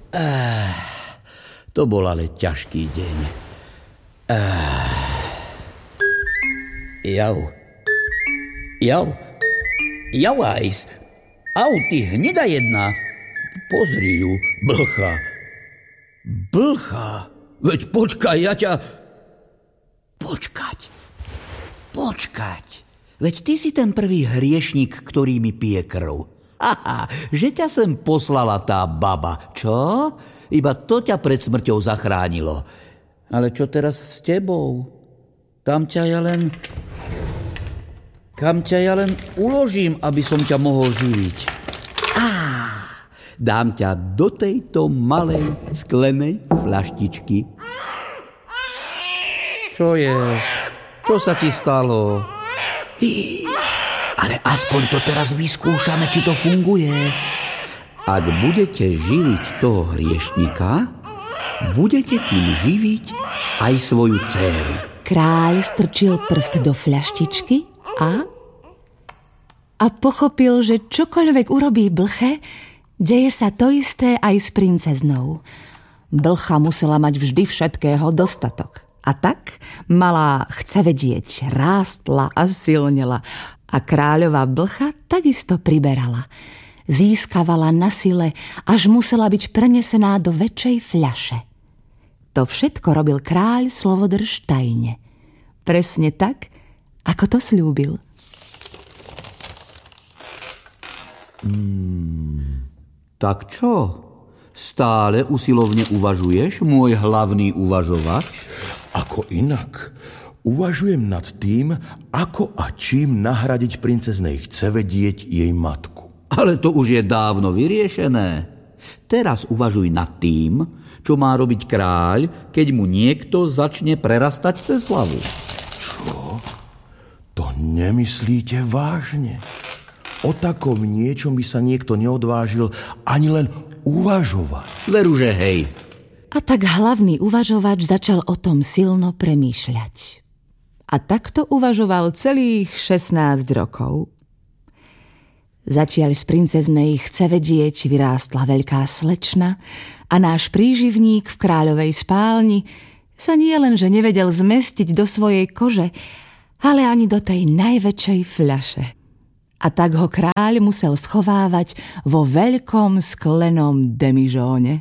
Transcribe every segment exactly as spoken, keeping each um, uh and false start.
Ah, to bol ale ťažký deň. Ah. Jau. Jau. Javajs. Au, ty hnida jedna. Pozri ju, blcha. Blcha. Veď počkaj, ja ťa... Počkať. Počkať. Veď ty si ten prvý hriešnik, ktorý mi pije krv. Aha, že ťa sem poslala tá baba, čo? Iba to ťa pred smrťou zachránilo. Ale čo teraz s tebou? Kam ťa ja len... Kam ťa ja len uložím, aby som ťa mohol živiť? Á, dám ťa do tejto malej sklenej fľaštičky. Čo je? Čo sa ti stalo? Hí, ale aspoň to teraz vyskúšame, či to funguje. Ak budete živiť toho hriešnika, budete tým živiť aj svoju dcéru. Kráľ strčil prst do fľaštičky a... A pochopil, že čokoľvek urobí blche, deje sa to isté aj s princeznou. Blcha musela mať vždy všetkého dostatok. A tak malá chce vedieť rástla a silnela a kráľová blcha takisto priberala. Získavala na sile, až musela byť prenesená do väčšej fľaše. To všetko robil kráľ Slovodrž tajne. Presne tak, ako to sľúbil. Hmm, tak čo? Stále usilovne uvažuješ, môj hlavný uvažovač? Ako inak? Uvažujem nad tým, ako a čím nahradiť princeznej chce vedieť jej matku. Ale to už je dávno vyriešené. Teraz uvažuj nad tým, čo má robiť kráľ, keď mu niekto začne prerastať cez hlavu. Čo? To nemyslíte vážne? O takom niečom by sa niekto neodvážil ani len uvažovať. Veru, že hej. A tak hlavný uvažovač začal o tom silno premýšľať. A takto uvažoval celých šestnásť rokov. Zatiaľ z princeznej chce vedieť vyrástla veľká slečna a náš príživník v kráľovej spálni sa nie len, že nevedel zmestiť do svojej kože, ale ani do tej najväčšej fľaše. A tak ho kráľ musel schovávať vo veľkom sklenom demižóne.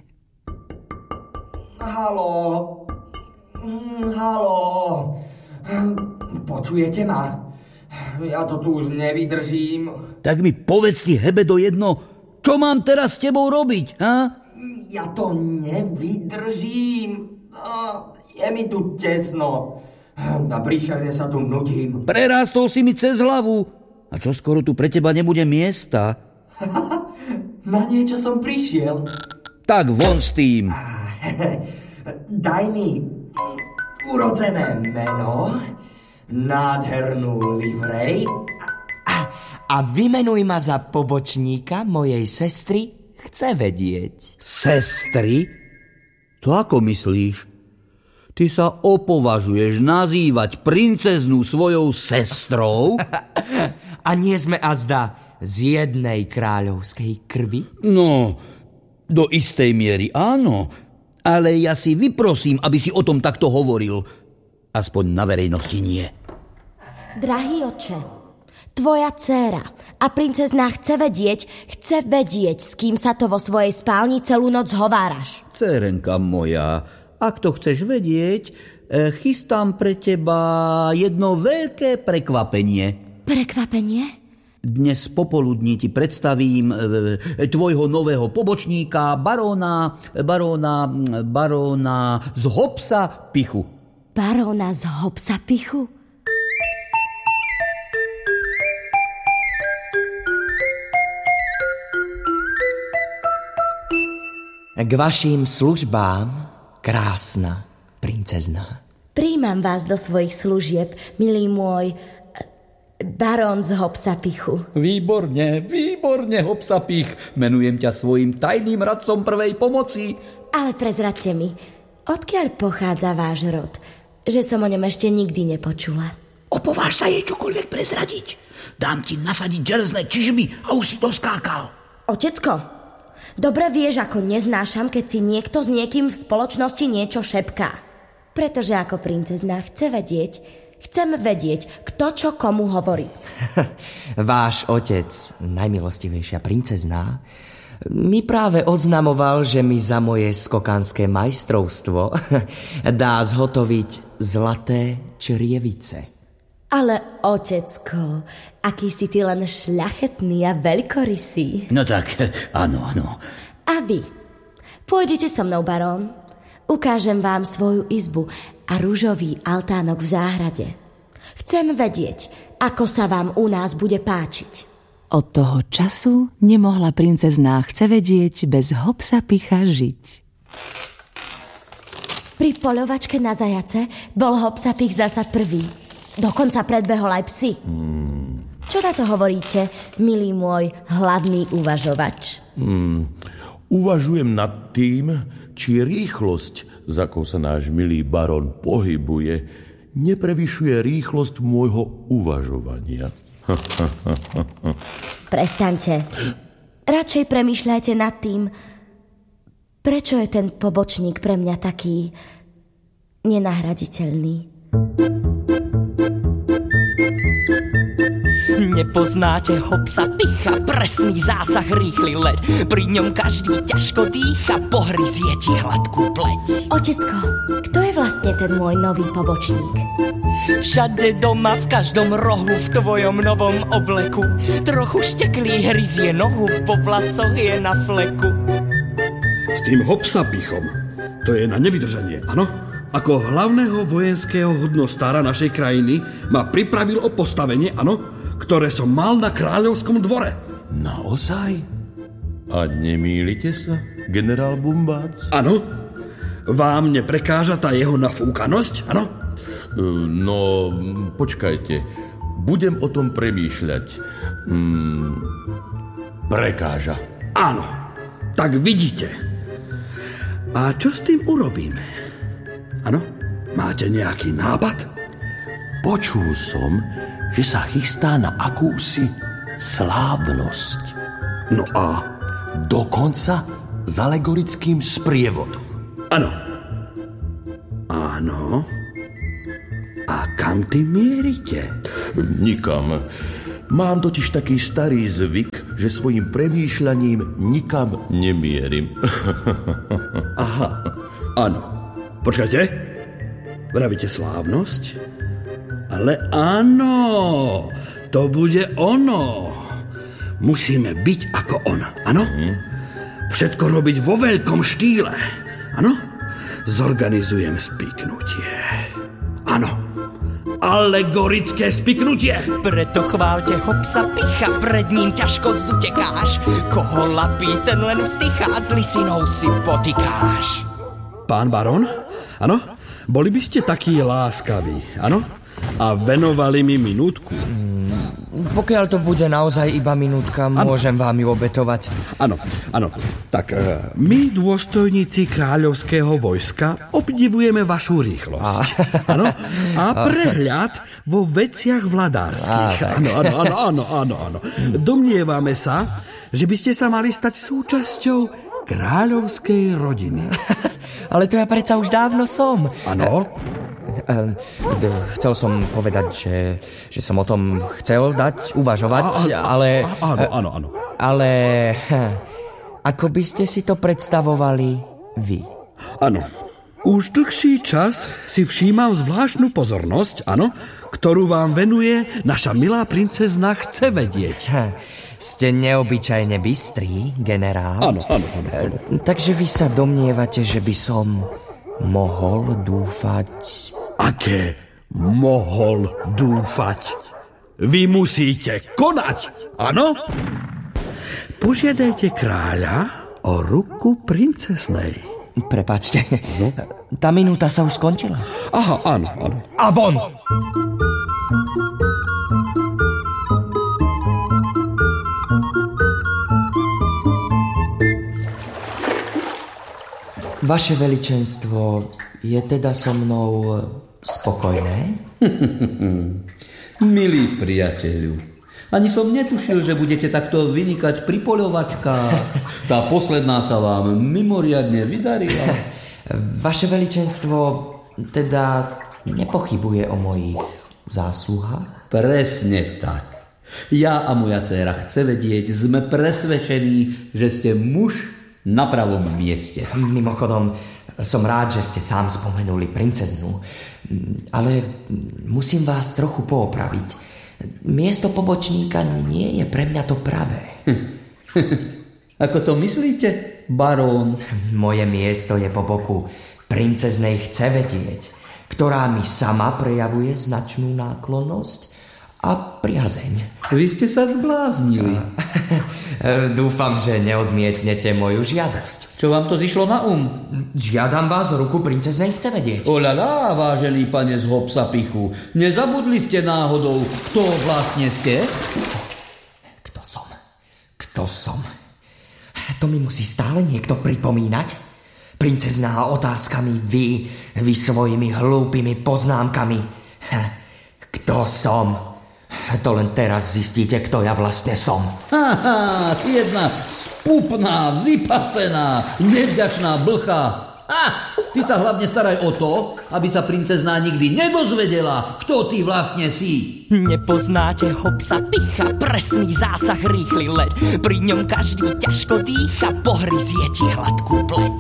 Haló, mm, haló, počujete ma? Ja to tu už nevydržím. Tak mi povedz ty, hebedo jedno, čo mám teraz s tebou robiť, ha? Ja to nevydržím. Je mi tu tesno. A príšerne sa tu nudím. Prerástol si mi cez hlavu. A čo skoro tu pre teba nebude miesta? Na niečo som prišiel. Tak von s tým. Daj mi urodzené meno, nádhernú livrej a, a vymenuj ma za pobočníka mojej sestry chce vedieť. Sestry? To ako myslíš? Ty sa opovažuješ nazývať princeznú svojou sestrou? A nie sme azda z jednej kráľovskej krvi? No, do istej miery áno. Ale ja si vyprosím, aby si o tom takto hovoril. Aspoň na verejnosti nie. Drahý oče, tvoja dcéra a princezná chce vedieť, chce vedieť, s kým sa to vo svojej spálni celú noc hováraš. Dcérenka moja, ak to chceš vedieť, chystám pre teba jedno veľké prekvapenie. Prekvapenie? Dnes popoludní ti predstavím tvojho nového pobočníka, baróna, baróna, baróna z Hopsa Pichu. Baróna z Hopsa Pichu? K vašim službám, krásna princezná. Príjmam vás do svojich služieb, milý môj barón z Hopsa Pichu. Výborne, výborne, Hopsa Pich. Menujem ťa svojim tajným radcom prvej pomoci. Ale prezradte mi, odkiaľ pochádza váš rod, že som o ňom ešte nikdy nepočula. Opováž sa jej čokoľvek prezradiť. Dám ti nasadiť železné čižmy a už si to skákal. Otecko, Dobre vieš, ako neznášam, keď si niekto s niekým v spoločnosti niečo šepká. Pretože ako princezná chce vedieť, chcem vedieť, kto čo komu hovorí. Váš otec, najmilostivejšia princezná, mi práve oznamoval, že mi za moje skokánske majstrovstvo dá zhotoviť zlaté črievice. Ale, otecko, aký si ty len šľachetný a veľkorysý. No tak, áno, áno. A vy? Pôjdete so mnou, barón. Ukážem vám svoju izbu a ružový altánok v záhrade. Chcem vedieť, ako sa vám u nás bude páčiť. Od toho času nemohla princezná chce vedieť bez Hopsapicha žiť. Pri poľovačke na zajace bol Hopsapich zasa prvý. Dokonca predbehol aj psy. Hmm. Čo na to hovoríte, milý môj hlavný uvažovač? Hmm. Uvažujem nad tým, či rýchlosť, za akou sa náš milý barón pohybuje, neprevyšuje rýchlosť môjho uvažovania. Prestaňte. Radšej premýšľajte nad tým, prečo je ten pobočník pre mňa taký nenahraditeľný. Nepoznáte Hopsapicha, presný zásah, rýchly let. Pri ňom každý ťažko dýcha, pohryzie ti hladkú pleť. Otecko, kto je vlastne ten môj nový pobočník? Všade doma, v každom rohu, v tvojom novom obleku. Trochu šteklý hryzie nohu, po vlasoch je na fleku. S tým Hopsapichom, to je na nevydržanie, áno? Ako hlavného vojenského hodnostára našej krajiny ma pripravil o postavenie, áno? Ktoré som mal na kráľovskom dvore. Naozaj? A nemýlite sa, generál Bumbác? Áno. Vám neprekáža tá jeho nafúkanosť, áno? No, počkajte. Budem o tom premýšľať. Hmm, prekáža. Áno. Tak vidíte. A čo s tým urobíme? Áno? Máte nejaký nápad? Počul som, že sa chystá na akúsi slávnosť. No a? Dokonca s alegorickým sprievodom. Áno. Áno. A kam ty mierite? Nikam. Mám totiž taký starý zvyk, že svojim premýšľaním nikam nemierim. Aha. Áno. Počkajte. Vravíte slávnosť? Ale áno, to bude ono. Musíme byť ako on, áno? Hmm. Všetko robiť vo veľkom štýle, áno? Zorganizujem spiknutie. Áno, alegorické spiknutie. Preto chválte Hopsapicha, pred ním ťažko zutekáš. Koho lapí, ten len vzdychá, s lisinou si potýkáš. Pán barón, áno? Boli by ste takí láskaví, áno? A venovali mi minútku. Hmm, pokiaľ to bude naozaj iba minútka, ano. Môžem vám ju obetovať. Áno, áno. Tak my, dôstojníci kráľovského vojska, obdivujeme vašu rýchlosť. Áno. A prehľad vo veciach vladárskych. Áno, áno, áno, áno, áno, áno. Domnievame sa, že by ste sa mali stať súčasťou kráľovskej rodiny. Ale to ja predsa už dávno som. Áno. Chcel som povedať, že, že som o tom chcel dať uvažovať, a, a, ale... Áno, áno, áno. Ale ako by ste si to predstavovali vy? Áno. Už dlhší čas si všímam zvláštnu pozornosť, áno, ktorú vám venuje naša milá princezna chce vedieť. Ste neobyčajne bystrý, generál. Áno, áno, áno, áno. Takže vy sa domnievate, že by som mohol dúfať... Aké mohol dúfať? Vy musíte konať, áno? Požiadajte kráľa o ruku princeznej. Prepáčte, no? Tá minúta sa už skončila. Aha, áno, áno. A von! Vaše veličenstvo je teda so mnou spokojné? Milý priateľu, Ani som netušil, že budete takto vynikať pri poľovačkách. Tá posledná sa vám mimoriadne vydarila. Vaše veličenstvo teda nepochybuje o mojich zásluhách? Presne tak. Ja a moja dcéra chce vedieť, sme presvedčení, že ste muž na pravom mieste. Mimochodom, som rád, že ste sám spomenuli princeznu, ale musím vás trochu poopraviť. Miesto pobočníka nie je pre mňa to pravé. Ako to myslíte, barón? Moje miesto je po boku princeznej chce vedieť, ktorá mi sama prejavuje značnú náklonnosť a priazeň. Vy ste sa zbláznili. Dúfam, že neodmietnete moju žiadosť. Čo vám to zišlo na um? Žiadam vás o ruku princeznej chce vedieť. Oľalá, vážený pane z Hopsapichu, nezabudli ste náhodou, kto vlastne ste? Kto som? Kto som? To mi musí stále niekto pripomínať? Princezná otázkami, vy, vy svojimi hlúpými poznámkami. Kto som? To len teraz zistíte, kto ja vlastne som. Haha, jedna spupná, vypasená, nevďačná blcha. Ha, ty sa hlavne staraj o to, aby sa princezná nikdy nedozvedela, kto ty vlastne si. Nepoznáte Hopsapicha, presný zásah, rýchly let. Pri ňom každý ťažko dýcha, pohryzie ti hladkú pleť.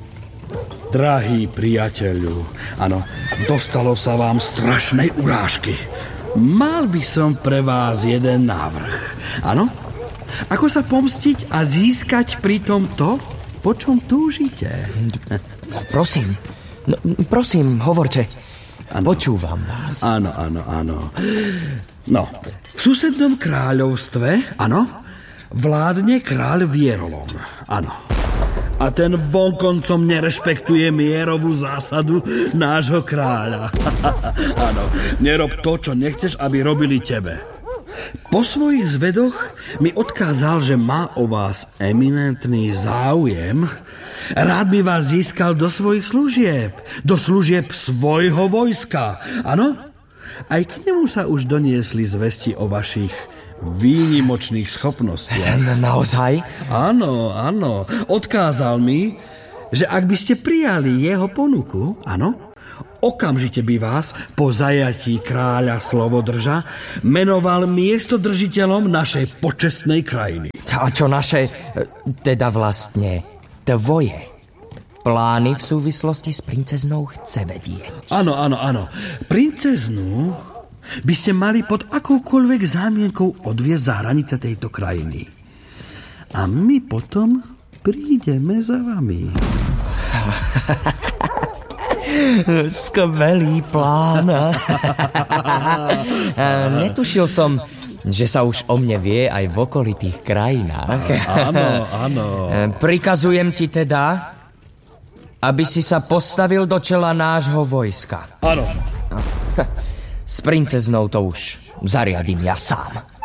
Drahý priateľu, áno, dostalo sa vám strašnej urážky. Mal by som pre vás jeden návrh. Áno? Ako sa pomstiť a získať pritom to, po čom túžite? Prosím, no, prosím, hovorte. Ano. Počúvam vás. Áno, áno, áno. No, v susednom kráľovstve, áno, vládne kráľ Vierolom. Áno. A ten vonkoncom nerešpektuje mierovú zásadu nášho kráľa. Áno, nerob to, čo nechceš, aby robili tebe. Po svojich zvedoch mi odkázal, že má o vás eminentný záujem. Rád by vás získal do svojich služieb, do služieb svojho vojska. Áno? Aj k nemu sa už doniesli zvesti o vašich výnimočných schopnostiach. Naozaj? Áno, áno. Odkázal mi, že ak by ste prijali jeho ponuku, áno, okamžite by vás po zajatí kráľa Slovodrža menoval miestodržiteľom našej počestnej krajiny. A čo naše, teda vlastne tvoje plány v súvislosti s princeznou chce vedieť? Áno, áno, áno. Princeznú by ste mali pod akoukoľvek zámienkou odviesť za hranice tejto krajiny. A my potom prídeme za vami. Skvelý plán. Netušil som, že sa už o mne vie aj v okolitých krajinách. Áno, áno. Prikazujem ti teda, aby si sa postavil do čela nášho vojska. Áno. S princeznou to už zariadím ja sám.